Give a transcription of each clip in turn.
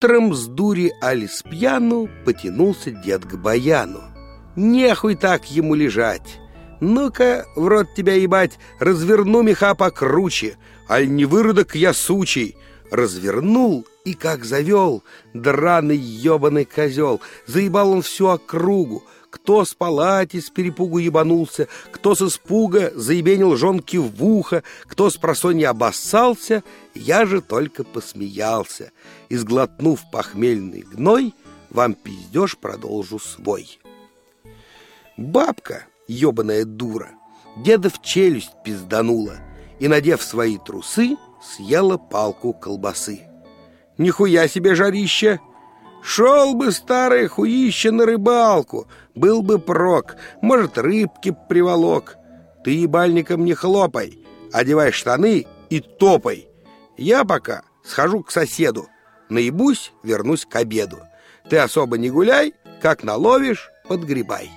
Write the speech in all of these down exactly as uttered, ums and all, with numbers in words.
Утром с дури али с пьяну потянулся дед к баяну. Нехуй так ему лежать. Ну-ка, в рот тебя ебать, разверну меха покруче, аль не выродок я сучий. Развернул и как завел, драный ебаный козел. Заебал он всю округу. Кто с палати с перепугу ебанулся, кто с испуга заебенил жонки в ухо, кто с просонья обоссался, я же только посмеялся. И, сглотнув похмельный гной, вам пиздеж продолжу свой. Бабка, ебаная дура, деда в челюсть пизданула и, надев свои трусы, съела палку колбасы. Нихуя себе жарище! Шел бы старое хуище на рыбалку, был бы прок, может, рыбки приволок. Ты ебальником не хлопай, одевай штаны и топай. Я пока схожу к соседу, наебусь, вернусь к обеду. Ты особо не гуляй, как наловишь, подгребай.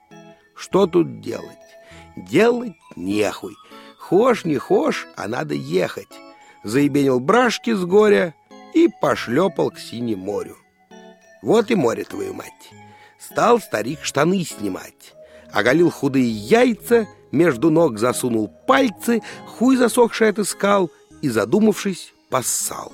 Что тут делать? Делать нехуй. Хошь не хошь, а надо ехать. Заебенил брашки с горя и пошлепал к синему морю. Вот и море, твою мать. Стал старик штаны снимать. Оголил худые яйца, между ног засунул пальцы, хуй засохший отыскал и, задумавшись, поссал.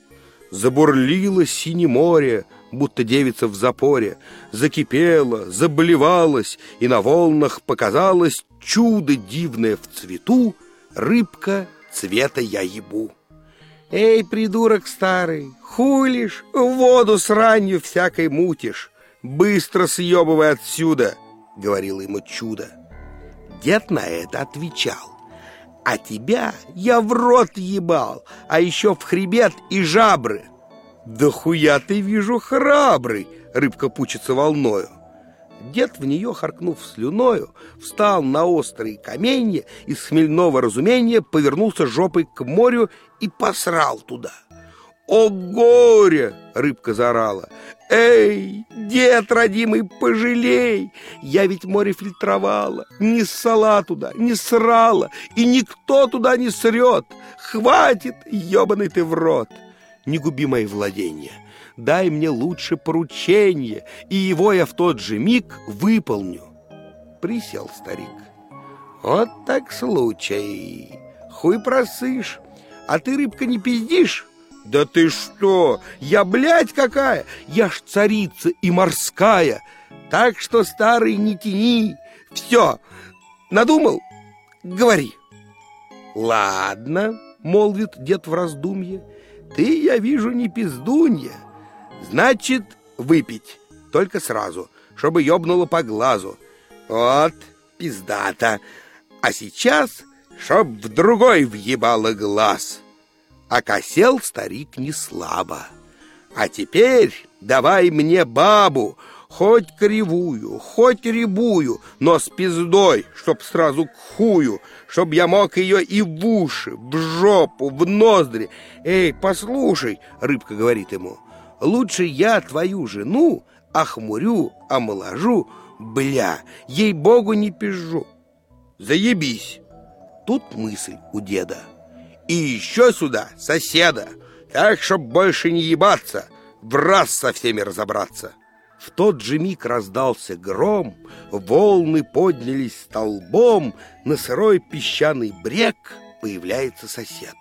Забурлило синее море, будто девица в запоре, закипело, заблевалось, и на волнах показалось чудо дивное в цвету, рыбка цвета я ебу. Эй, придурок старый, хулишь, в воду с ранью всякой мутишь, быстро съебывай отсюда, говорило ему чудо. Дед на это отвечал: а тебя я в рот ебал, а еще в хребет и жабры. Да хуя ты, вижу, храбрый, рыбка пучится волною. Дед в нее, харкнув слюною, встал на острые каменья и с хмельного разумения повернулся жопой к морю и посрал туда. «О горе!» — рыбка заорала. «Эй, дед родимый, пожалей! Я ведь море фильтровала, не ссала туда, не срала, и никто туда не срет! Хватит, ебаный ты в рот! Не губи мои владения! Дай мне лучше поручение, и его я в тот же миг выполню». Присел старик. «Вот так случай! Хуй просышь! А ты, рыбка, не пиздишь?» «Да ты что? Я, блядь, какая! Я ж царица и морская! Так что, старый, не тяни! Все, надумал? Говори!» «Ладно», — молвит дед в раздумье, — «ты, я вижу, не пиздунья. Значит, выпить, только сразу, чтобы ёбнуло по глазу. Вот, пиздата. А сейчас, чтоб в другой въебало глаз». Окосел старик не слабо. «А теперь давай мне бабу, хоть кривую, хоть рябую, но с пиздой, чтоб сразу к хую, чтоб я мог ее и в уши, в жопу, в ноздри. Эй, послушай», — рыбка говорит ему, — «лучше я твою жену охмурю, омоложу, бля, ей-богу не пизжу». «Заебись». Тут мысль у деда: «И еще сюда соседа, так, чтоб больше не ебаться, в раз со всеми разобраться». В тот же миг раздался гром, волны поднялись столбом, на сырой песчаный брег появляется сосед.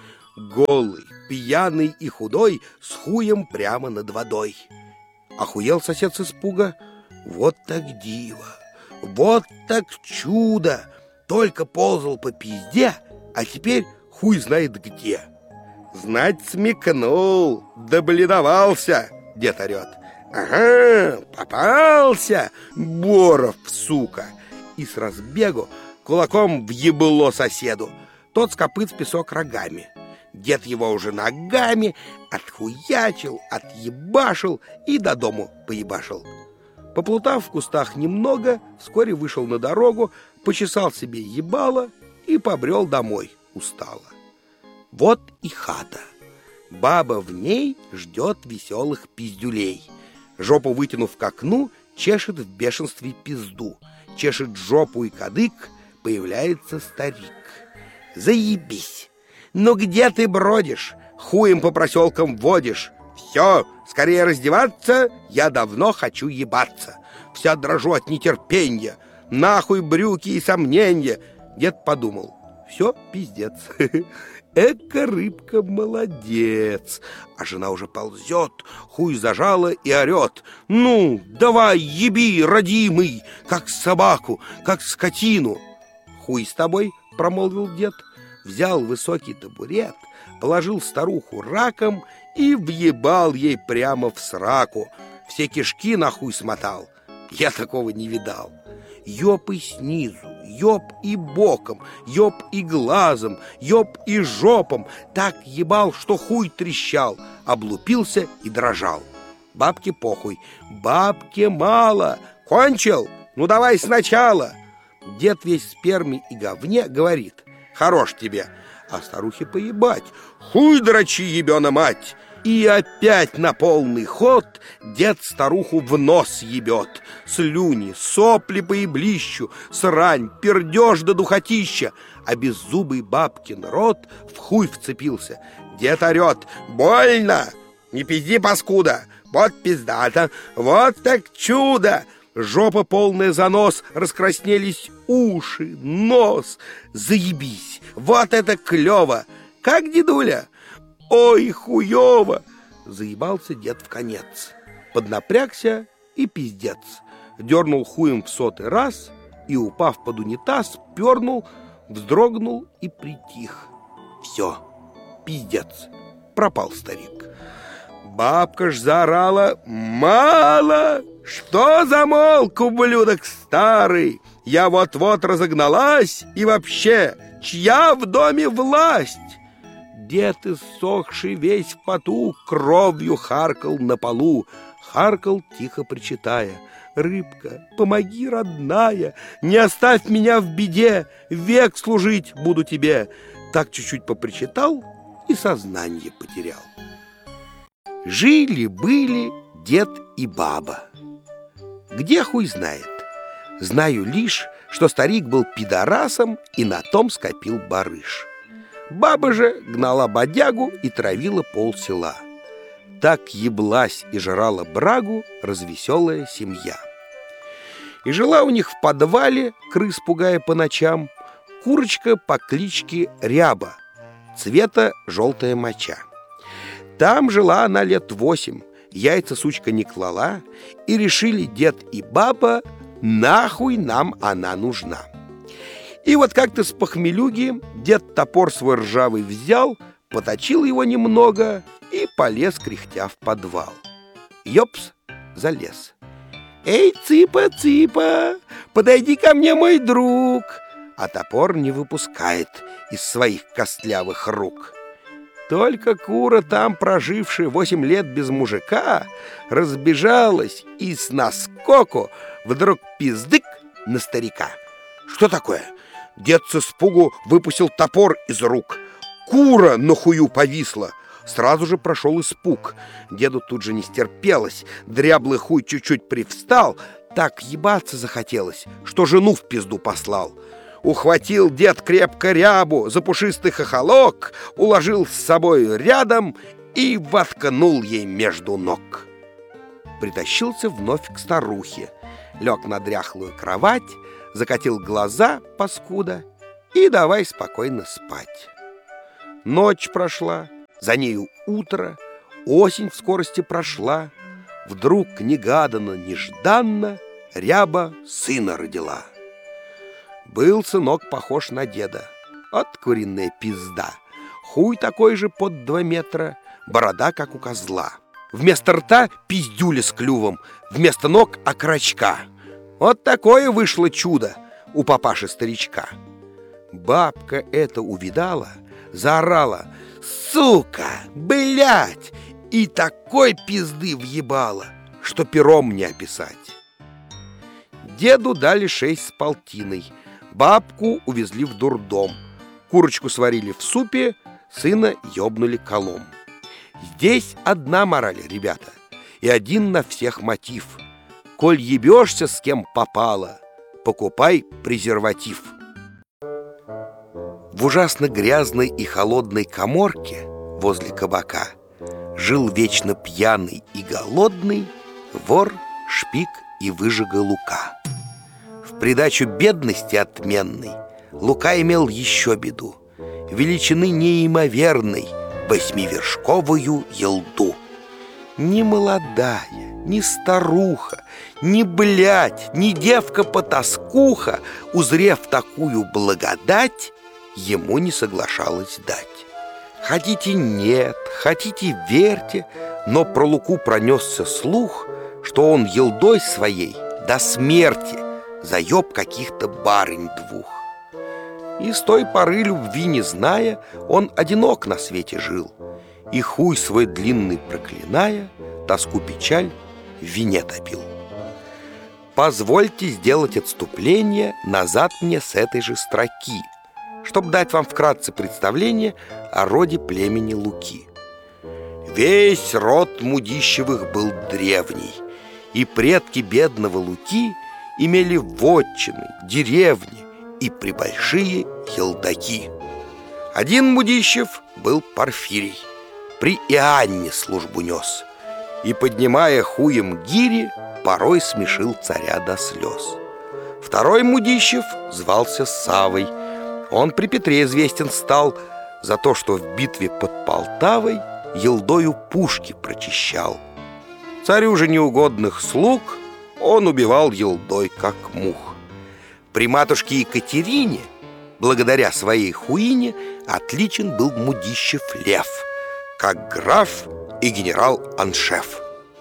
Голый, пьяный и худой, с хуем прямо над водой. Охуел сосед с испуга. Вот так диво, вот так чудо! Только ползал по пизде, а теперь хуй знает где. «Знать смекнул, да бледовался!» — дед орет. «Ага, попался, Боров, сука!» И с разбегу кулаком въебло соседу. Тот с копыт в песок рогами. Дед его уже ногами отхуячил, отъебашил и до дому поебашил. Поплутав в кустах немного, вскоре вышел на дорогу, почесал себе ебало и побрел домой устало. Вот и хата. Баба в ней ждет веселых пиздюлей. Жопу вытянув к окну, чешет в бешенстве пизду. Чешет жопу и кадык, появляется старик. «Заебись! Ну где ты бродишь? Хуем по проселкам водишь? Все, Скорее раздеваться, я давно хочу ебаться. Вся дрожу от нетерпенья. Нахуй брюки и сомнения. Дед подумал: все, пиздец. Эка рыбка молодец. А жена уже ползет, хуй зажала и орет: ну, давай, еби, родимый, как собаку, как скотину. Хуй с тобой, промолвил дед, взял высокий табурет, положил старуху раком и въебал ей прямо в сраку. Все кишки на хуй смотал. Я такого не видал. Ёб и снизу, ёб и боком, ёб и глазом, ёб и жопом. Так ебал, что хуй трещал, облупился и дрожал. Бабке похуй, бабке мало. Кончил? Ну давай сначала. Дед весь в сперме и говне говорит: хорош тебе. А старухе поебать: хуй дрочи, ебена мать. И опять на полный ход дед старуху в нос ебет. Слюни, сопли по еблищу, срань, пердеж до духотища. А беззубый бабкин рот в хуй вцепился. Дед орет: больно! Не пизди, паскуда! Вот пиздата, вот так чудо! Жопа полная занос, раскраснелись уши, нос. Заебись, вот это клево! Как, дедуля? Ой, хуёво! Заебался дед в конец. Поднапрягся и пиздец. Дернул хуем в сотый раз и, упав под унитаз, пернул, вздрогнул и притих. Все, пиздец, пропал старик. Бабка ж заорала: мало! Что замолк, ублюдок старый? Я вот-вот разогналась, и вообще, чья в доме власть? Дед, иссохший весь в поту, кровью харкал на полу. Харкал, тихо причитая: рыбка, помоги, родная, не оставь меня в беде, век служить буду тебе. Так чуть-чуть попричитал и сознание потерял. Жили-были дед и баба. Где хуй знает. Знаю лишь, что старик был пидорасом и на том скопил барыш. Баба же гнала бодягу и травила полсела. Так еблась и жрала брагу развеселая семья. И жила у них в подвале, крыс пугая по ночам, курочка по кличке Ряба, цвета желтая моча. Там жила она лет восемь, яйца сучка не клала, и решили дед и баба: нахуй нам она нужна. И вот как-то с похмелюги дед топор свой ржавый взял, поточил его немного и полез кряхтя в подвал. Ёпс, залез. «Эй, цыпа-цыпа, подойди ко мне, мой друг!» А топор не выпускает из своих костлявых рук. Только кура, там прожившая восемь лет без мужика, разбежалась и с наскоку вдруг пиздык на старика. Что такое? Дед с испугу выпустил топор из рук. Кура на хую повисла. Сразу же прошел испуг. Деду тут же не стерпелось. Дряблый хуй чуть-чуть привстал. Так ебаться захотелось, что жену в пизду послал. Ухватил дед крепко Рябу за пушистый хохолок, уложил с собой рядом и воткнул ей между ног. Притащился вновь к старухе, лег на дряхлую кровать, закатил глаза, паскуда, и давай спокойно спать. Ночь прошла, за нею утро, осень в скорости прошла. Вдруг негаданно-нежданно Ряба сына родила. Был сынок похож на деда, от куриная пизда. Хуй такой же под два метра, борода, как у козла. Вместо рта пиздюля с клювом, вместо ног окорочка. Вот такое вышло чудо у папаши-старичка. Бабка это увидала, заорала: «Сука, блядь!» И такой пизды въебала, что пером не описать. Деду дали шесть с полтиной, бабку увезли в дурдом, курочку сварили в супе, сына ёбнули колом. Здесь одна мораль, ребята, и один на всех мотив. Коль ебешься с кем попало, покупай презерватив. В ужасно грязной и холодной каморке возле кабака жил вечно пьяный и голодный вор, шпик и выжига Лука. В придачу бедности отменной Лука имел еще беду: величины неимоверной восьмивершковую елду. Ни молодая, ни старуха, ни блядь, ни девка-потаскуха, узрев такую благодать, ему не соглашалась дать. Хотите нет, хотите верьте, но про Луку пронесся слух, что он елдой своей до смерти заеб каких-то барынь двух. И с той поры, любви не зная, он одинок на свете жил, и хуй свой длинный проклиная, тоску печаль в вине топил. Позвольте сделать отступление назад мне с этой же строки, чтобы дать вам вкратце представление о роде племени Луки. Весь род Мудищевых был древний, и предки бедного Луки имели вотчины, деревни и прибольшие елдаки. Один Мудищев был Порфирий, при Иоанне службу нес, и, поднимая хуем гири, порой смешил царя до слез. Второй Мудищев звался Савой. Он при Петре известен стал за то, что в битве под Полтавой елдою пушки прочищал. Царю же неугодных слуг он убивал елдой, как мух. При матушке Екатерине, благодаря своей хуине, отличен был Мудищев Лев, как граф и генерал-аншеф.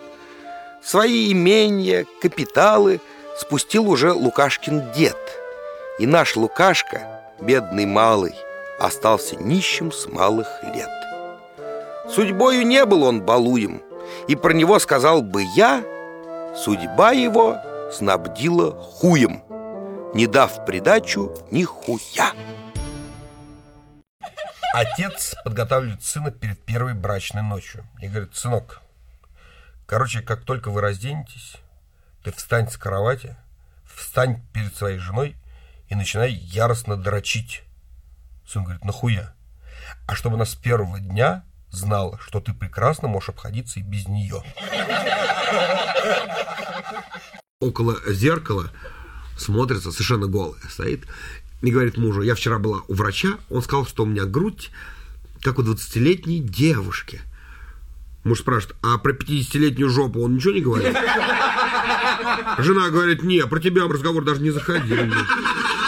Свои имения, капиталы спустил уже Лукашкин дед, и наш Лукашка, бедный малый, остался нищим с малых лет. Судьбою не был он балуем, и про него сказал бы я: судьба его снабдила хуем, не дав придачу ни хуя. Отец подготавливает сына перед первой брачной ночью и говорит: сынок, короче, как только вы разденетесь, ты встань с кровати, встань перед своей женой и начинай яростно дрочить. Сын говорит: нахуя? А чтобы она с первого дня знала, что ты прекрасно можешь обходиться и без нее. Около зеркала смотрится, совершенно голая стоит, и говорит мужу: я вчера была у врача, он сказал, что у меня грудь как у двадцатилетней девушки. Муж спрашивает: а про пятидесятилетнюю жопу он ничего не говорит? Жена говорит: не, про тебя разговор даже не заходил.